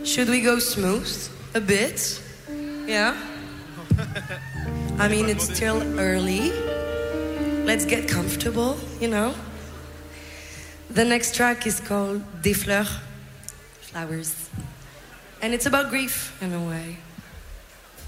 Should we go smooth a bit? Yeah? I mean, it's still early. Let's get comfortable, you know? The next track is called Des Fleurs, Flowers. And it's about grief, in a way.